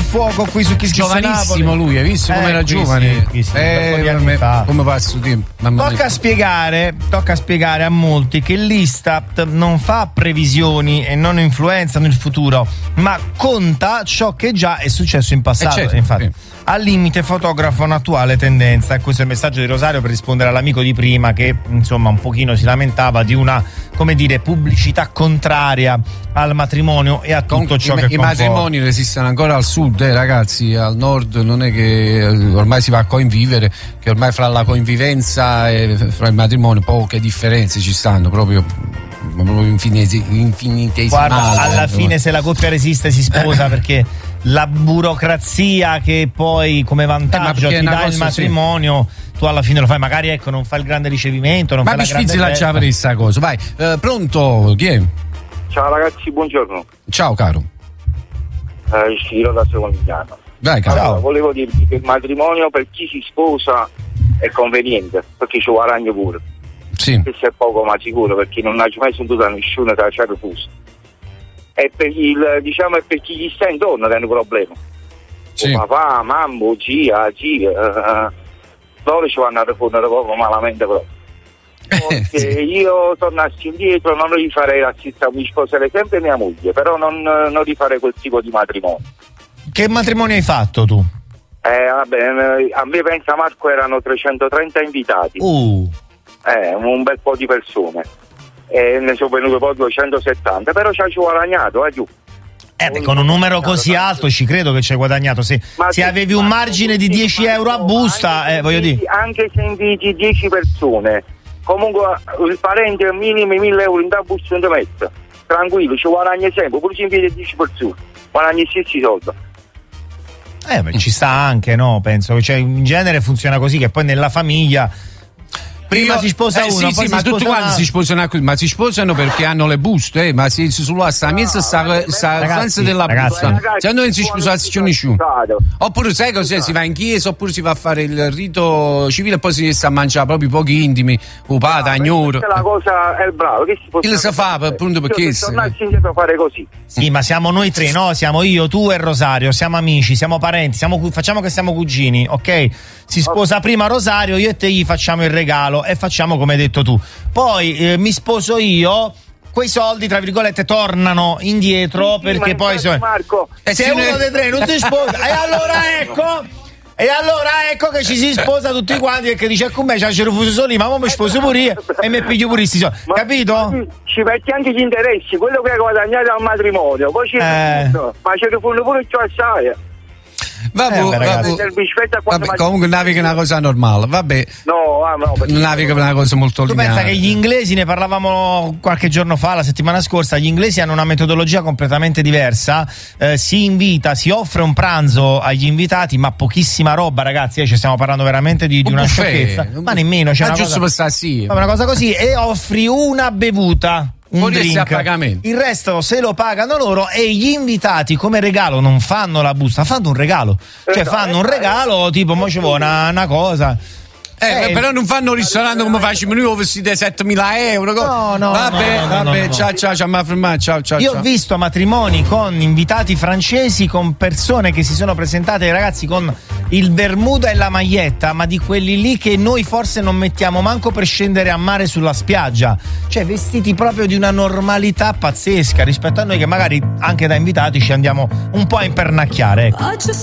fuoco qui su Kiss giovanissimo lui, hai visto come era giovane? Come passa il tempo. Tocca spiegare a molti che l'Istat non fa previsioni e non influenzano il futuro, ma conta ciò che già è successo in passato. Certo, infatti al limite fotografa un'attuale tendenza. E questo è il messaggio di Rosario per rispondere all'amico di prima che insomma un pochino si lamentava di una, come dire, pubblicità contraria al matrimonio e a tutto ciò che i matrimoni resistono ancora al sud, ragazzi. Al nord non è che ormai si va a convivere, che ormai fra la convivenza e fra il matrimonio poche differenze ci stanno, proprio infinitesimali. Guarda, alla fine se la coppia resiste si sposa perché la burocrazia che poi come vantaggio ti dà il matrimonio, tu alla fine lo fai, magari non fai il grande ricevimento, non ma fai la grande festa. Ma già per questa cosa. Vai, pronto, chi è? Ciao ragazzi, buongiorno. Ciao caro. Sciro da Secondigliano. Vai caro. Allora, volevo dirvi che il matrimonio per chi si sposa è conveniente, perché ci guadagna pure. Sì. Questo è poco ma sicuro, perché non ha mai sentito da nessuno che c'è refuso. E per per chi gli sta intorno che hanno problemi. Sì. Papà, mamma, zia, loro ci vanno a rispondere proprio malamente proprio. Perché io tornassi indietro non rifarei la stessa, mi sposerei sempre mia moglie, però non rifarei quel tipo di matrimonio. Che matrimonio hai fatto tu? Vabbè, a me pensa Marco erano 330 invitati. Un bel po' di persone. E ne sono venute poi 270, però ci ha guadagnato, giù. Con un numero così alto ci credo che ci hai guadagnato. Se avevi un margine di 10 euro a busta, voglio dire. Anche se inviti 10 persone, comunque il parente minimo 1.000 euro in da busta non ti mette. Tranquillo, ci guadagni sempre, pure ci inviti 10 persone, guadagni gli stessi soldi. Ma ci sta anche, no? Penso che in genere funziona così, che poi nella famiglia prima si sposa uno, poi ma tutti quanti si sposano, ma si sposano perché hanno le buste, ma si sulla sta mezza sta della busta. Se non si sposassi c'è nessuno. Oppure sai cos'è? Si va in chiesa, oppure si va a fare il rito civile e poi si sta a mangiare proprio pochi intimi, upata, agnoro. La cosa è bravo, che si fa appunto perché tornassi indietro a fare così. Sì, ma siamo noi tre, no? Siamo io, tu e Rosario, siamo amici, siamo parenti, facciamo che siamo cugini, ok? Si sposa prima Rosario, io e te gli facciamo il regalo e facciamo come hai detto tu. Poi mi sposo io, quei soldi tra virgolette tornano indietro, perché poi Marco, se uno dei tre non si sposa e allora ecco che ci si sposa tutti quanti e che dice con me c'è refuso solo ma mi sposo pure io e mi piglio pure sti soldi, capito? Ci metti anche gli interessi, quello che hai guadagnato al matrimonio, poi ma ci rifondono pure ciò assai. Vabbè, comunque naviga è una cosa normale, vabbè. No, naviga è una cosa molto lineare. Tu pensa che gli inglesi, ne parlavamo qualche giorno fa, la settimana scorsa, gli inglesi hanno una metodologia completamente diversa, si offre un pranzo agli invitati, ma pochissima roba, ragazzi, ci stiamo parlando veramente di una sciocchezza, ma nemmeno, c'è giusto per stare sì. Una cosa così, e offri una bevuta, un drink, a pagamento. Il resto se lo pagano loro e gli invitati come regalo non fanno la busta, fanno un regalo, fanno un regalo tipo mo ci vuole una cosa. Però non fanno un ristorante come facciamo noi, vestite 7.000 euro. No. Vabbè, ciao. Io ho visto matrimoni con invitati francesi, con persone che si sono presentate ai ragazzi con il bermuda e la maglietta, ma di quelli lì che noi forse non mettiamo manco per scendere a mare sulla spiaggia, cioè vestiti proprio di una normalità pazzesca rispetto a noi che magari anche da invitati ci andiamo un po' a impernacchiare, ecco.